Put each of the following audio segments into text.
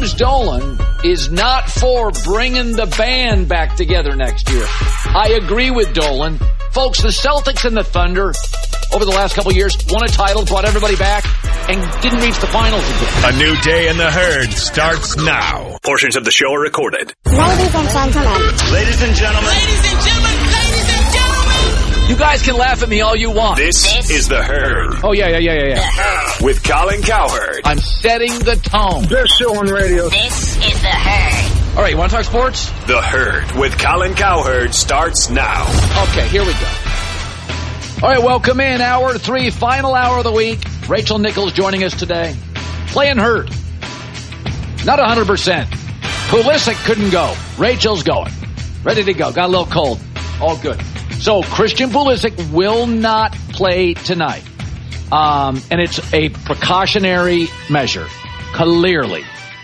James Dolan is not for bringing the band back together next year. I agree with Dolan. Folks, the Celtics and the Thunder over the last couple of years won a title, brought everybody back, and didn't reach the finals again. A new day in the herd starts now. Portions of the show are recorded. Ladies and gentlemen. Ladies and gentlemen. Ladies and gentlemen. Ladies and gentlemen. You guys can laugh at me all you want. This is The Herd. Oh, yeah. With Colin Cowherd. I'm setting the tone. Best show on radio. This is The Herd. All right, you want to talk sports? The Herd with Colin Cowherd starts now. Okay, here we go. All right, welcome in. Hour 3, final hour of the week. Rachel Nichols joining us today. Playing hurt. Not 100%. Pulisic couldn't go. Rachel's going. Ready to go. Got a little cold. All good. So Christian Pulisic will not play tonight. And it's a precautionary measure. Clearly.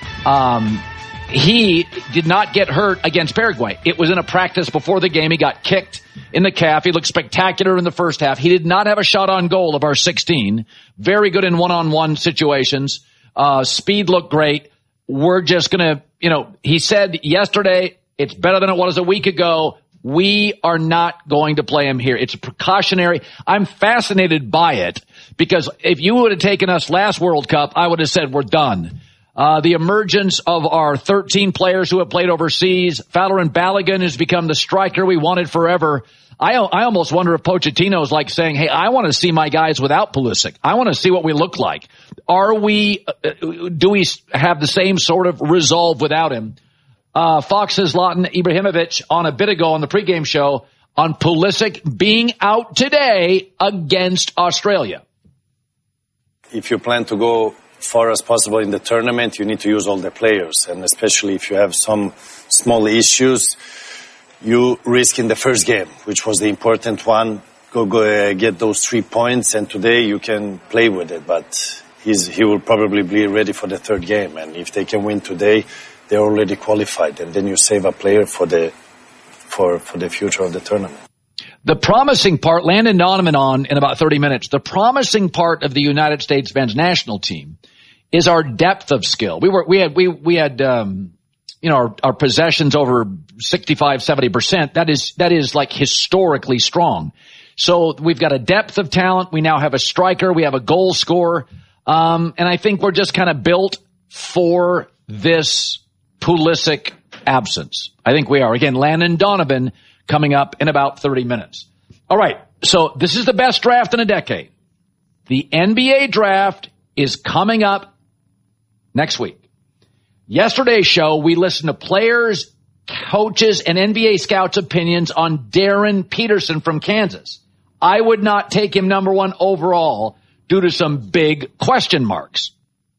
He did not get hurt against Paraguay. It was in a practice before the game. He got kicked in the calf. He looked spectacular in the first half. He did not have a shot on goal of our 16. Very good in one-on-one situations. Speed looked great. We're just going to, he said yesterday, it's better than it was a week ago. We are not going to play him here. It's a precautionary. I'm fascinated by it because if you would have taken us last World Cup, I would have said we're done. The emergence of our 13 players who have played overseas. Fowler and Balogun has become the striker we wanted forever. I almost wonder if Pochettino is like saying, hey, I want to see my guys without Pulisic. I want to see what we look like. Do we have the same sort of resolve without him? Fox's Zlatan Ibrahimovic on a bit ago on the pregame show on Pulisic being out today against Australia. If you plan to go far as possible in the tournament, you need to use all the players. And especially if you have some small issues, you risk in the first game, which was the important one. Go get those 3 points, and today you can play with it. But he will probably be ready for the third game. And if they can win today, they're already qualified. And then you save a player for the future of the tournament. The promising part, Landon Donovan on in about 30 minutes, the promising part of the United States men's national team is our depth of skill. We had our possessions over 65-70%. That is like historically strong. So we've got a depth of talent. We now have a striker. We have a goal scorer. And I think we're just kind of built for this Pulisic absence. I think we are. Again, Landon Donovan coming up in about 30 minutes. All right. So this is the best draft in a decade. The NBA draft is coming up next week. Yesterday's show, we listened to players, coaches, and NBA scouts' opinions on Darren Peterson from Kansas. I would not take him number 1 overall due to some big question marks.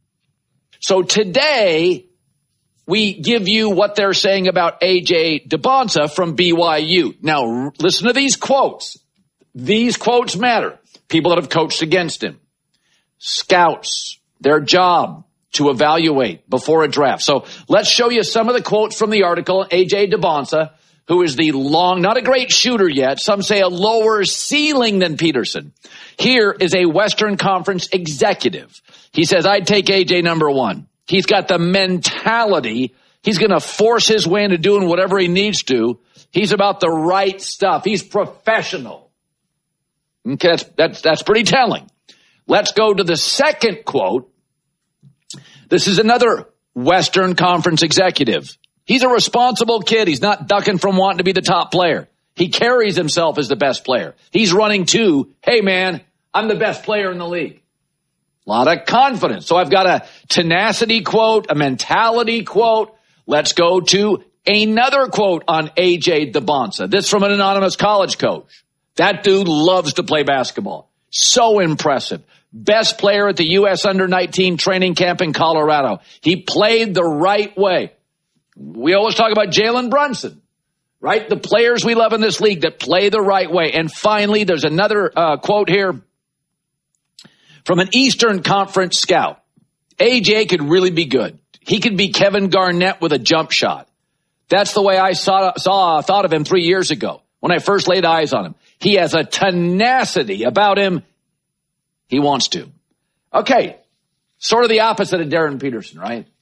So today, we give you what they're saying about A.J. DeBonsa from BYU. Now, listen to these quotes. These quotes matter. People that have coached against him. Scouts, their job to evaluate before a draft. So let's show you some of the quotes from the article. A.J. DeBonsa, who is not a great shooter yet. Some say a lower ceiling than Peterson. Here is a Western Conference executive. He says, I'd take A.J. number 1. He's got the mentality. He's going to force his way into doing whatever he needs to. He's about the right stuff. He's professional. Okay, that's pretty telling. Let's go to the second quote. This is another Western Conference executive. He's a responsible kid. He's not ducking from wanting to be the top player. He carries himself as the best player. He's running to, hey man, I'm the best player in the league. A lot of confidence. So I've got a tenacity quote, a mentality quote. Let's go to another quote on A.J. DeBonsa. This from an anonymous college coach. That dude loves to play basketball. So impressive. Best player at the U.S. Under-19 training camp in Colorado. He played the right way. We always talk about Jalen Brunson, right? The players we love in this league that play the right way. And finally, there's another quote here from an Eastern Conference scout. AJ could really be good. He could be Kevin Garnett with a jump shot. That's the way I thought of him 3 years ago when I first laid eyes on him. He has a tenacity about him. He wants to. Okay. Sort of the opposite of Darren Peterson, right?